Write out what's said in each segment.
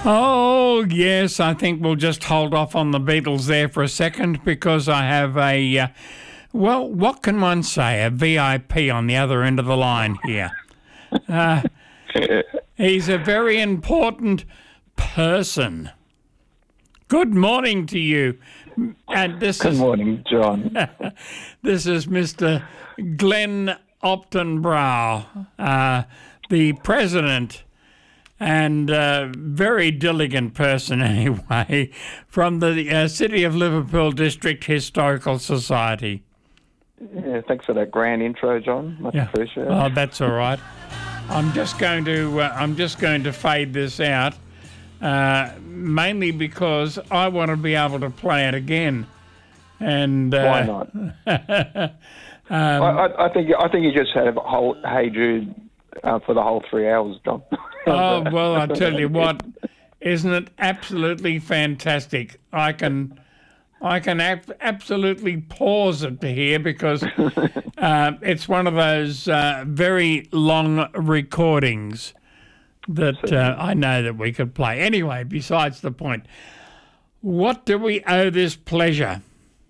Oh, yes, I think we'll just hold off on the Beatles there for a second because I have well, what can one say, a VIP on the other end of the line here. He's a very important person. Good morning to you. And Good morning, John. This is Mr. Glenn Optenbrow, the president and very diligent person anyway, from the City of Liverpool District Historical Society. Yeah, thanks for that grand intro, John. Much appreciated. Oh, that's all right. I'm just going to fade this out, mainly because I want to be able to play it again. And why not? I think you just had a whole Hey Jude for the whole 3 hours, John. Oh, well, I tell you what, isn't it absolutely fantastic? I can absolutely pause it to hear because it's one of those very long recordings that I know that we could play. Anyway, besides the point, what do we owe this pleasure?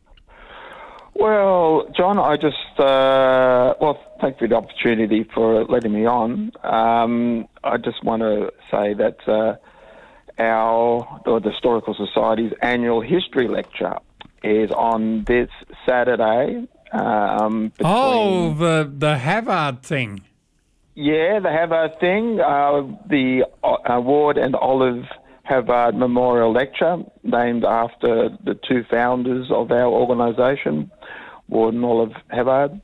Well, John, I just, thank you for the opportunity for letting me on. I just want to say that the Historical Society's annual history lecture is on this Saturday. The Havard thing. Yeah, the Havard thing, the Ward and Olive Havard Memorial Lecture, named after the two founders of our organisation, Ward and Olive Havard.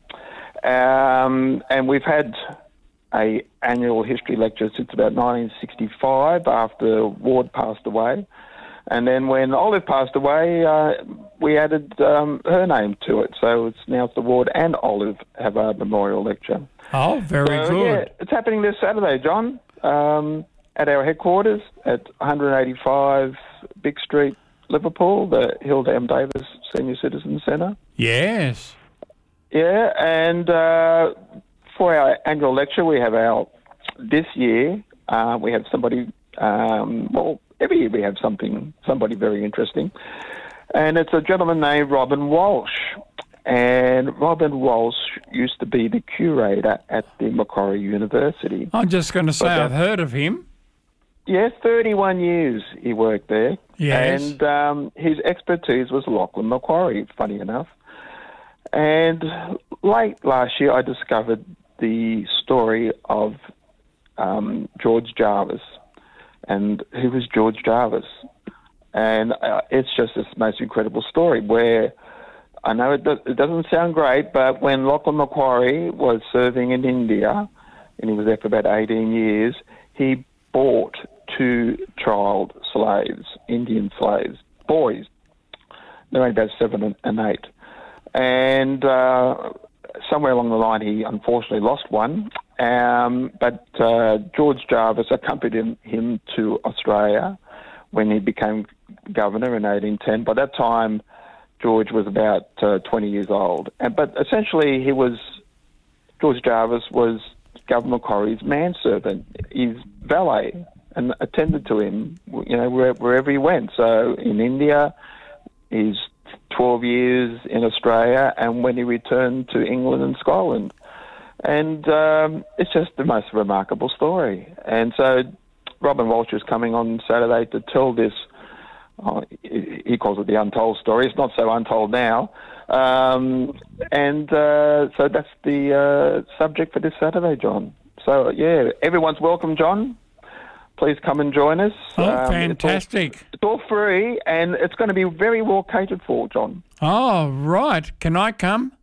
And we've had an annual history lecture since about 1965 after Ward passed away. And then when Olive passed away, we added her name to it. So it's the Ward and Olive Havard Memorial Lecture. Oh, very good. Yeah, it's happening this Saturday, John, at our headquarters at 185 Big Street, Liverpool, the Hilda M. Davis Senior Citizen Centre. Yes. Yeah, and for our annual lecture, we have this year, we have somebody, every year we have somebody very interesting. And it's a gentleman named Robin Walsh. And Robin Walsh used to be the curator at the Macquarie University. I'm just going to say I've heard of him. Yeah, 31 years he worked there. Yes. And his expertise was Lachlan Macquarie, funny enough. And late last year, I discovered the story of George Jarvis. And who was George Jarvis? And it's just this most incredible story where, I know it doesn't sound great, but when Lachlan Macquarie was serving in India, and he was there for about 18 years, he bought 2 child slaves, Indian slaves, boys. They're only about 7 and 8. And somewhere along the line, he unfortunately lost one. But George Jarvis accompanied him to Australia when he became governor in 1810. By that time, George was about 20 years old. But essentially, George Jarvis was Governor Macquarie's manservant, his valet, and attended to him, wherever he went. So in India, he's 12 years in Australia, and when he returned to England and Scotland. And it's just the most remarkable story. And so Robin Walsh is coming on Saturday to tell this. He calls it the untold story. It's not so untold now. So that's the subject for this Saturday, John. So, yeah, everyone's welcome, John. Please come and join us. Oh, fantastic. It's all free, and it's going to be very well catered for, John. Oh, right. Can I come?